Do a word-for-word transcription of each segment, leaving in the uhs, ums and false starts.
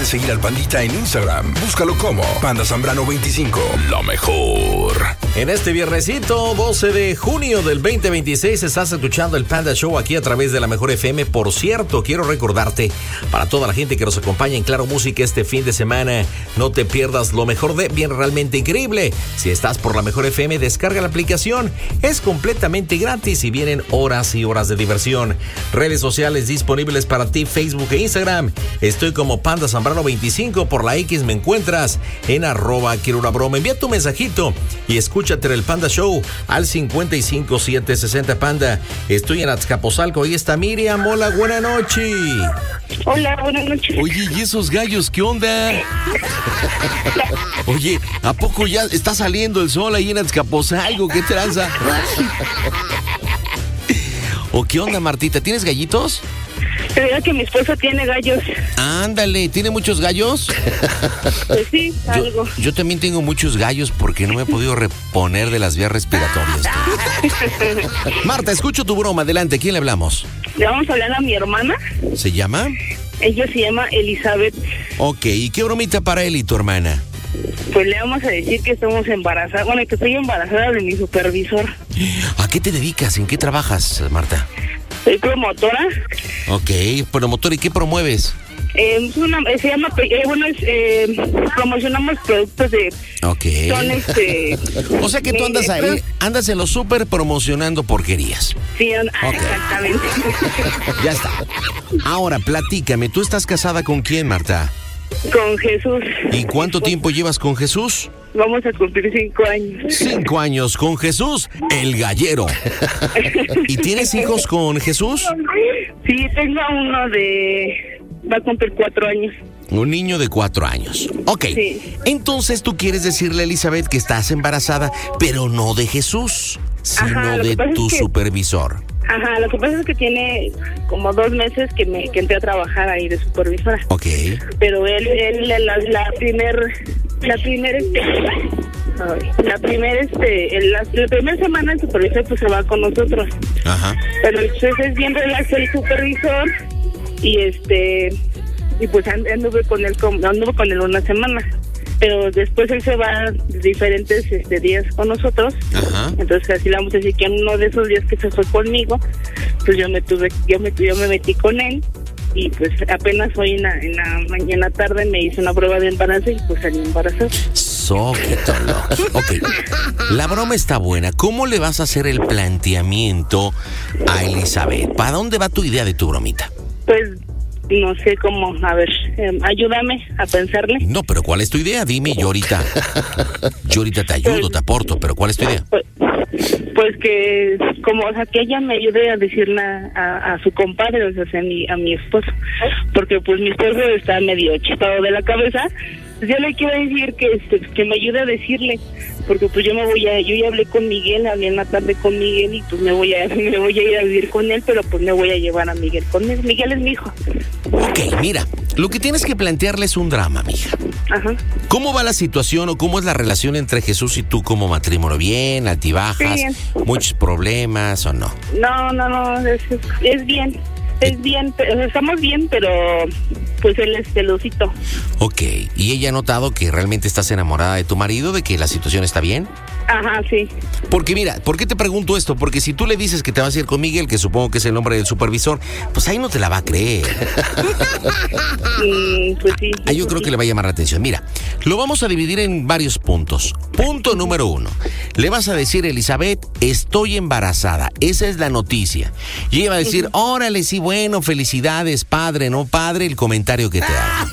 puedes seguir al Pandita en Instagram. Búscalo como Panda Zambrano veinticinco. Lo mejor. En este viernesito, doce de junio del veinte veintiséis, estás escuchando el Panda Show aquí a través de La Mejor F M. Por cierto, quiero recordarte, para toda la gente que nos acompaña en Claro Música este fin de semana, no te pierdas lo mejor de Bien Realmente Increíble. Si estás por La Mejor F M, descarga la aplicación. Es completamente gratis y vienen horas y horas de diversión. Redes sociales disponibles para ti, Facebook e Instagram. Estoy como Panda Zambrano veinticinco. Por la X me encuentras en arroba quiero una broma. Envía tu mensajito y escúchate el Panda Show al cincuenta y cinco siete sesenta Panda. Estoy en Azcapotzalco. Ahí está Miriam. Hola, buena noche. Hola, buenas noches. Oye, ¿y esos gallos qué onda? Oye, ¿a poco ya está saliendo el sol ahí en Azcapotzalco? ¿Qué tranza? ¿O qué onda, Martita? ¿Tienes gallitos? Te digo que mi esposo tiene gallos. Ándale, ¿tiene muchos gallos? Pues sí, algo. Yo, yo también tengo muchos gallos porque no me he podido reponer de las vías respiratorias. Marta, escucho tu broma. Adelante, ¿quién le hablamos? Le vamos a hablar a mi hermana. ¿Se llama? Ella se llama Elizabeth. Ok, ¿y qué bromita para él y tu hermana? Pues le vamos a decir que estamos embarazadas. Bueno, que estoy embarazada de mi supervisor. ¿A qué te dedicas? ¿En qué trabajas, Marta? Soy promotora. Ok, promotora, ¿y qué promueves? Eh, es una, se llama, eh, bueno, es, eh, promocionamos productos de... Ok. Son este... O sea que tú andas ahí, andas en lo súper promocionando porquerías. Sí, okay. Exactamente. Ya está. Ahora, platícame, ¿tú estás casada con quién, Marta? Con Jesús. ¿Y cuánto tiempo llevas con Jesús? Vamos a cumplir cinco años. Cinco años con Jesús, el gallero. ¿Y tienes hijos con Jesús? Sí, tengo uno de... va a cumplir cuatro años. Un niño de cuatro años. Ok. Sí. Entonces tú quieres decirle a Elizabeth que estás embarazada, pero no de Jesús, sino Ajá, de tu es que, supervisor. Ajá, lo que pasa es que tiene como dos meses que me que entré a trabajar ahí de supervisora. Ok. Pero él, él la, la primer, la primer, este, ay, la primer, este, la, la primera semana el supervisor pues se va con nosotros. Ajá. Pero entonces es bien relax el supervisor y este, y pues anduve con él, anduve con él una semana. Pero después él se va diferentes este, días con nosotros. Ajá. Entonces así le vamos a decir que en uno de esos días que se fue conmigo, pues yo me tuve, yo me, yo me metí con él y pues apenas hoy en la, en la mañana tarde me hice una prueba de embarazo y pues salí embarazada. Sóquetalo. Ok, la broma está buena. ¿Cómo le vas a hacer el planteamiento a Elizabeth? ¿Para dónde va tu idea de tu bromita? Pues no sé cómo, a ver, eh, ayúdame a pensarle. No, pero ¿cuál es tu idea? Dime, yo ahorita, yo ahorita te ayudo, pues, te aporto, pero ¿cuál es tu idea? Pues, pues que, como, o sea, que ella me ayude a decirle a, a su compadre, o sea, a mi, a mi esposo, porque pues mi esposo está medio chipado de la cabeza. Pues yo le quiero decir que, este, que me ayude a decirle, porque pues yo me voy a, yo ya hablé con Miguel, hablé en la tarde con Miguel y pues me voy a, me voy a ir a vivir con él, pero pues me voy a llevar a Miguel con él. Miguel es mi hijo. Ok, mira, lo que tienes que plantearle es un drama, mija. Ajá. ¿Cómo va la situación o cómo es la relación entre Jesús y tú como matrimonio? ¿Bien, altibajas, bien. Muchos problemas o no? No, no, no, es, es, es bien. Es bien, pero estamos bien, pero pues él es celosito. Ok, ¿y ella ha notado que realmente estás enamorada de tu marido, de que la situación está bien? Ajá, sí. Porque mira, ¿por qué te pregunto esto? Porque si tú le dices que te vas a ir con Miguel, que supongo que es el nombre del supervisor, pues ahí no te la va a creer. mm, pues sí. Ah, yo creo que le va a llamar la atención. Mira, lo vamos a dividir en varios puntos. Punto número uno. Le vas a decir, Elizabeth, estoy embarazada. Esa es la noticia. Y ella va a decir, órale, sí, bueno, felicidades, padre, no padre, el comentario que te haga.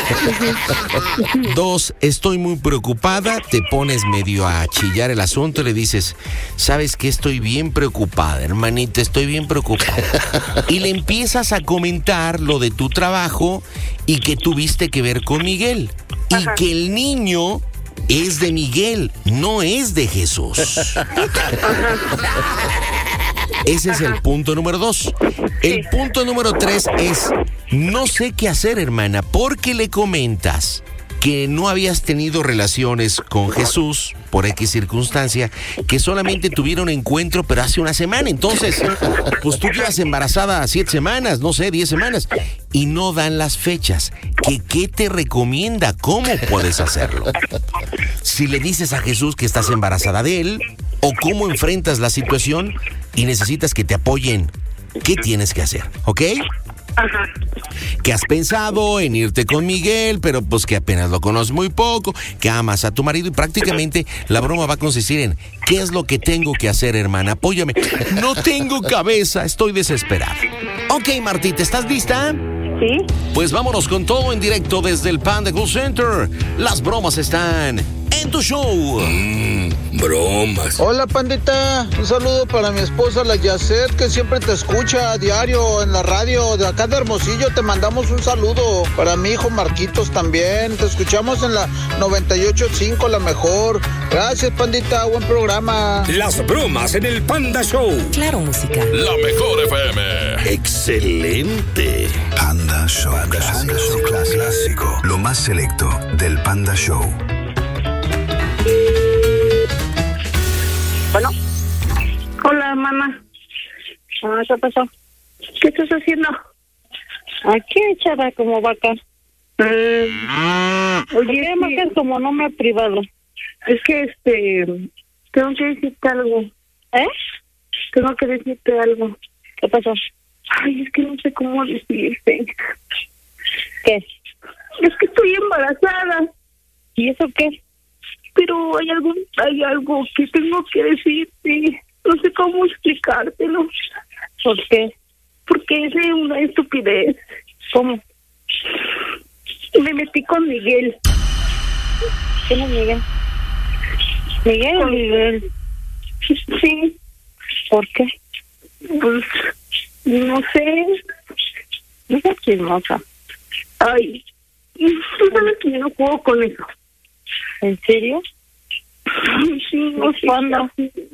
Dos, estoy muy preocupada, te pones medio a chillar el asunto y le dices, ¿sabes qué? Estoy bien preocupada, hermanita, estoy bien preocupada. Y le empiezas a comentar lo de tu trabajo y que tuviste que ver con Miguel. Y Ajá. que el niño es de Miguel, no es de Jesús. Ese es el punto número dos. El punto número tres es, no sé qué hacer, hermana, porque le comentas que no habías tenido relaciones con Jesús por X circunstancia, que solamente tuvieron encuentro pero hace una semana. Entonces, pues tú quedas embarazada siete semanas, no sé, diez semanas, y no dan las fechas. ¿Qué, qué te recomienda? ¿Cómo puedes hacerlo? Si le dices a Jesús que estás embarazada de él, o cómo enfrentas la situación y necesitas que te apoyen, ¿qué tienes que hacer? ¿Ok? Ajá. Que has pensado en irte con Miguel, pero pues que apenas lo conoces muy poco, que amas a tu marido y prácticamente la broma va a consistir en ¿qué es lo que tengo que hacer, hermana? Apóyame. No tengo cabeza, estoy desesperada. Ok, Martita, ¿estás lista? Sí. Pues vámonos con todo en directo desde el Panda Cool Center. Las bromas están en tu show. Mmm, bromas. Hola, pandita. Un saludo para mi esposa, la Yacet, que siempre te escucha a diario en la radio. De acá de Hermosillo te mandamos un saludo. Para mi hijo Marquitos también. Te escuchamos en la noventa y ocho punto cinco, la mejor. Gracias, pandita. Buen programa. Las bromas en el Panda Show. Claro, música. La mejor F M. Excelente. Panda Show. Panda Show clásico. Lo más selecto del Panda Show. Bueno. Hola, mamá. Ah, ¿qué pasó? ¿Qué estás haciendo? Aquí echada como vaca. Mm. Oye, ¿qué marcas como no me ha privado? Es que, este, tengo que decirte algo. ¿Eh? Tengo que decirte algo. ¿Qué pasó? Ay, es que no sé cómo decirte. ¿Qué? Es que estoy embarazada. ¿Y eso qué? Pero hay algo, hay algo que tengo que decirte. No sé cómo explicártelo. ¿Por qué? Porque es una estupidez. ¿Cómo? Me metí con Miguel. ¿Quién es Miguel? ¿Miguel o Miguel? Sí. ¿Por qué? Pues, no sé. No sé, chismosa. Ay, tú sabes que yo no juego con eso. ¿En serio? Sí, no sé cuándo.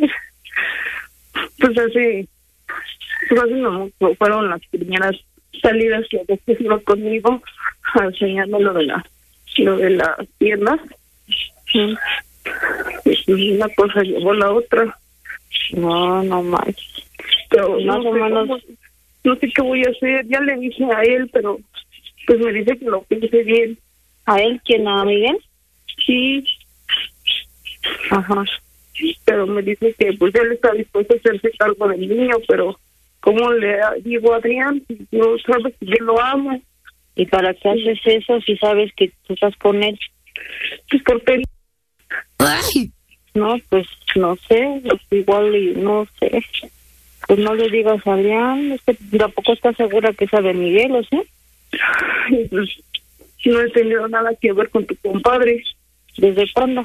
Pues hace, pues hace no, fueron las primeras salidas que después iba conmigo a enseñarme lo de la, lo de las piernas. Sí. Y una cosa llevó la otra. No, no más. Pero más o menos, no sé qué voy a hacer. Ya le dije a él, pero pues me dice que lo piense bien. ¿A él? ¿Quién? ¿A Miguel? Sí. Ajá. Pero me dice que pues él está dispuesto a hacerse cargo del niño, pero ¿cómo le digo a Adrián? No sabes que yo lo amo. ¿Y para qué haces eso si sabes que tú estás con él? Pues porque... Ay. No, pues no sé, pues, igual y no sé. Pues no le digas a Adrián, es que tampoco está segura que sabe Miguel, ¿o sí? Ay, pues no he tenido nada que ver con tu compadre. ¿Desde cuándo?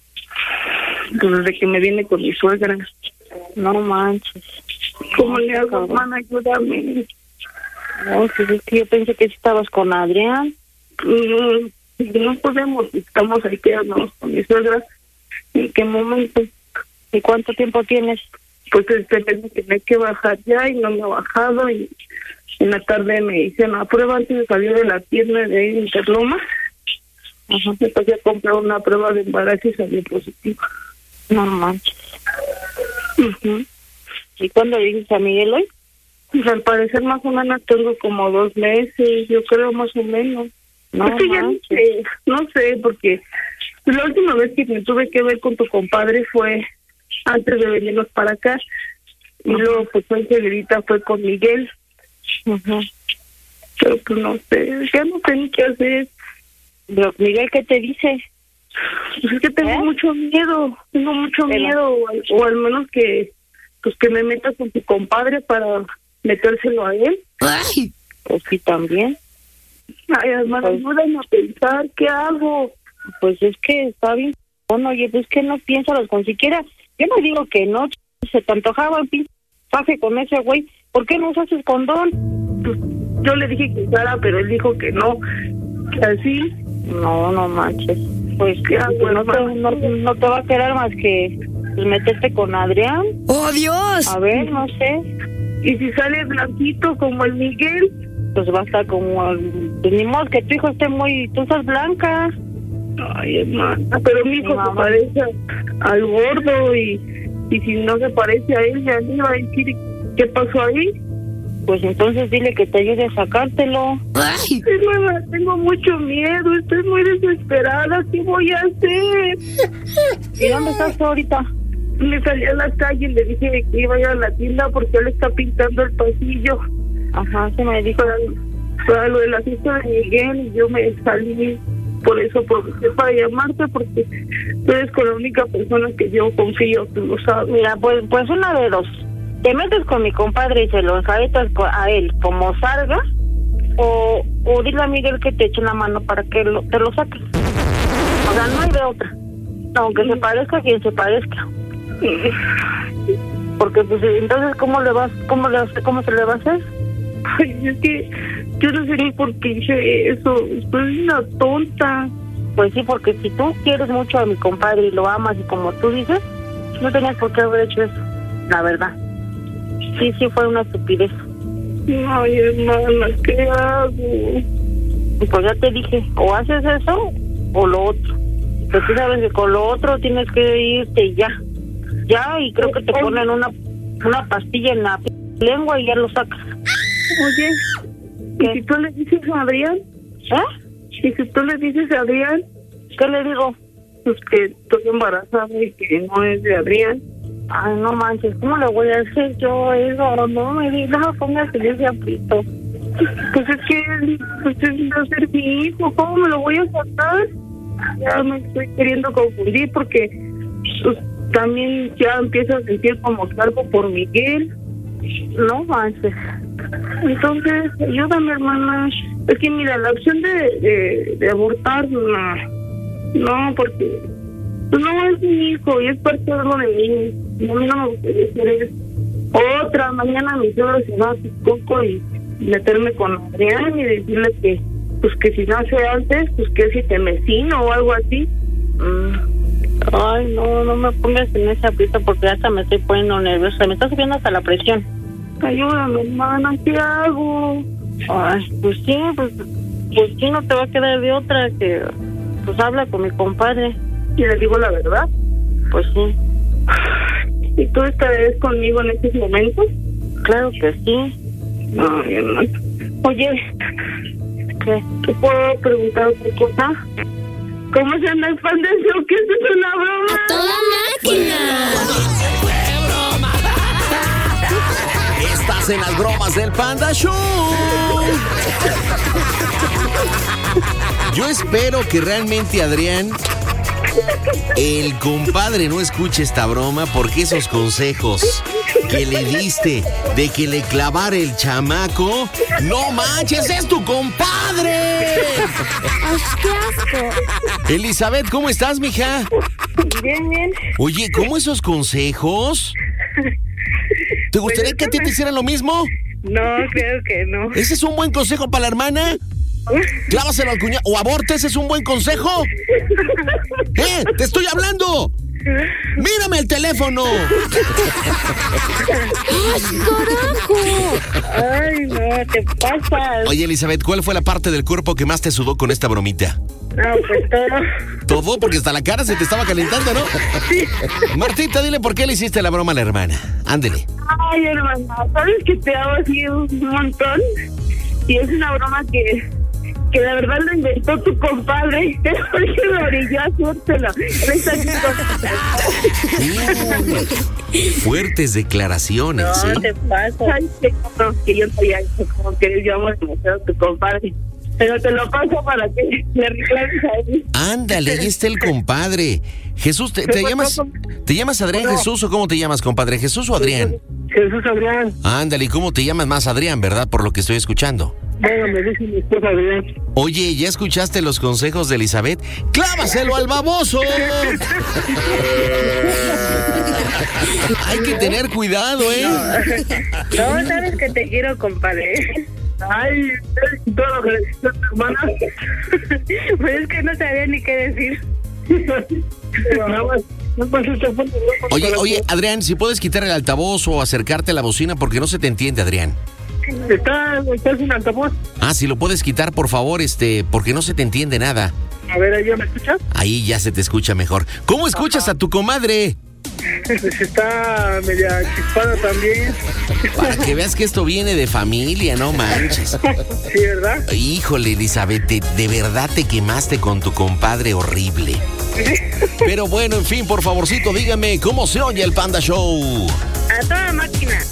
Desde que me viene con mi suegra. No manches. ¿Cómo le hago, hermana? Ayúdame. No, pues es que yo pensé que estabas con Adrián. No, no podemos, estamos ahí quedándonos con mi suegra. ¿En qué momento? ¿Y cuánto tiempo tienes? Pues este, me tenía que bajar ya y no me ha bajado. Y en la tarde me hice una prueba antes de salir de la tienda de Interloma. Ajá. Me pasé a comprar una prueba de embarazo y salió positiva. No manches. Uh-huh. ¿Y cuándo le dices a Miguel hoy? Pues al parecer más o menos tengo como dos meses, yo creo más o menos. No, es que ya no sé, no sé, porque la última vez que me tuve que ver con tu compadre fue antes de venirnos para acá. Y uh-huh. luego pues fue enseguida fue con Miguel. Uh-huh. Pero pues no sé, ya no sé ni qué hacer. Pero Miguel, ¿qué te dice? Pues es que tengo ¿Eh? mucho miedo, tengo mucho Pero... miedo, o al, o al menos que pues que me metas con tu compadre para metérselo a él. Ay, pues sí, también. Ay, hermano, pues, ayúdame a pensar, ¿qué hago? Pues es que está bien. Bueno, oye, pues que no piénsalo con siquiera. Yo no digo que no, se te antojaba el pinche paje con ese güey. ¿Por qué no usas el condón? Pues yo le dije que usara, pero él dijo que no. Que así. No, no manches. Pues que hago, no, te, no, no te va a quedar más que pues, meterte con Adrián. ¡Oh, Dios! A ver, no sé. Y si sale blanquito como el Miguel, pues va a estar como... Pues ni modo que tu hijo esté muy... Tú estás blanca. Ay, hermana, pero mi hijo Mi se parece al gordo y, y si no se parece a él, ya le iba a decir qué pasó ahí. Pues entonces dile que te ayude a sacártelo. Ay, hermana, tengo mucho miedo, estoy muy desesperada, ¿qué voy a hacer? ¿Y dónde estás tú ahorita? Me salí a la calle y le dije que iba a ir a la tienda porque él está pintando el pasillo. Ajá, se me dijo. Para, para lo de la fiesta de Miguel y yo me salí. Por eso aproveché para llamarte porque tú eres con la única persona que yo confío, tú lo sabes. Mira, pues, pues una de dos. Te metes con mi compadre y se lo enjaretas a él como salga, o, o dile a Miguel que te eche una mano para que lo, te lo saques. O sea, no hay de otra. Aunque se parezca a quien se parezca. Porque pues entonces, ¿cómo le vas, cómo le, cómo se le va a hacer? Ay, es que yo no sé ni por qué hice eso. Soy una tonta. Pues sí, porque si tú quieres mucho a mi compadre y lo amas y como tú dices, no tenías por qué haber hecho eso, la verdad. Sí, sí fue una estupidez. Ay, hermana, ¿qué hago? Y pues ya te dije, o haces eso o lo otro. Pero tú sabes que con lo otro tienes que irte ya. Ya, y creo que te ponen una, una pastilla en la lengua y ya lo sacas. Oye, ¿y si tú le dices a Adrián? ¿Eh? ¿Y si tú le dices a Adrián? ¿Qué le digo? Pues que estoy embarazada y que no es de Adrián. Ay, no manches, ¿cómo le voy a decir yo eso? No me digas, no pongas en ese aprieto. Pues es que él pues él va a ser mi hijo, ¿cómo me lo voy a sacar? Ya me estoy queriendo confundir porque pues, también ya empiezo a sentir como que algo por Miguel. No manches. Entonces, ayúdame, hermana. Es que mira, la opción de, de, de abortar, no, no, porque pues, no es mi hijo y es parte de algo de mí. A mí no me gustaría hacer eso. Otra, mañana mi suegro se va a Texcoco y meterme con Adrián y decirle que, pues que si nace antes, pues que si te vecino o algo así. Mm. Ay, no, no me pongas en esa aprieto porque hasta me estoy poniendo nerviosa. Me está subiendo hasta la presión. Ayúdame, hermana, ¿qué hago? Ay, pues sí, pues, pues sí, no te va a quedar de otra que, pues habla con mi compadre. ¿Y le digo la verdad? Pues sí. ¿Y tú estarás conmigo en estos momentos? Claro que sí. Ay, hermana. Oye, ¿qué? ¿Te puedo preguntar otra cosa? ¿Cómo se llama el fan del show? ¿Que esto es una broma? ¡A toda máquina! Estás en las bromas del Panda Show. Yo espero que realmente Adrián, el compadre, no escuche esta broma porque esos consejos que le diste de que le clavara el chamaco, no manches, es tu compadre. ¡Ay, qué asco! Elizabeth, ¿cómo estás, mija? Bien, bien. Oye, ¿cómo esos consejos? ¿Te gustaría que a ti te hicieran lo mismo? No, creo que no. ¿Ese es un buen consejo para la hermana? Clávaselo al cuñado. ¿O aborta? ¿Ese es un buen consejo? ¡Eh! ¡Te estoy hablando! ¡Mírame el teléfono! ¡Ay, carajo! Ay, no, te pasas. Oye, Elizabeth, ¿cuál fue la parte del cuerpo que más te sudó con esta bromita? No, pues todo. Todo, porque hasta la cara se te estaba calentando, ¿no? Sí. Martita, dile por qué le hiciste la broma a la hermana. Ándele. Ay, hermana, ¿sabes que te amo así un montón? Y es una broma que, que la verdad lo inventó tu compadre. Porque me orilló a hacérselo. Él está aquí con... Fuertes declaraciones, No, ¿eh? te pasa. Ay, que, no, que yo sabía eso, como que yo amo demasiado a tu compadre. Pero te lo paso para que le reclames a él. Ándale, ahí está el compadre. Jesús, ¿te, te llamas te llamas Adrián No. Jesús o cómo te llamas, compadre? ¿Jesús o Adrián? Jesús Adrián. Ándale, ¿y cómo te llamas más Adrián, verdad? Por lo que estoy escuchando. Bueno, me dice mi esposa Adrián. Oye, ¿ya escuchaste los consejos de Elizabeth? ¡Clávaselo al baboso! Hay que tener cuidado, ¿eh? No, sabes que te quiero, compadre. Ay, todo lo que le dices a tu hermana. Pues es que no sabía ni qué decir. Oye, oye, Adrián, si puedes quitar el altavoz o acercarte a la bocina porque no se te entiende, Adrián. ¿Está, está sin altavoz? Ah, si lo puedes quitar, por favor, este, porque no se te entiende nada. A ver, ¿ahí ya me escuchas? Ahí ya se te escucha mejor. ¿Cómo escuchas a tu comadre? Pues está media chispada también. Para que veas que esto viene de familia, no manches. Sí, ¿verdad? Híjole, Elizabeth, te- de verdad te quemaste con tu compadre horrible. Pero bueno, en fin, por favorcito, dígame, ¿cómo se oye el Panda Show? A toda máquina.